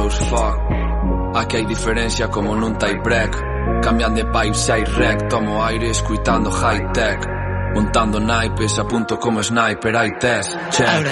flows, fuck. Aquí hai diferencia como nun tie break. Cambian de pipe se hai rec. Tomo aire escuitando high tech. Montando naipes, apunto como sniper, hai test, check.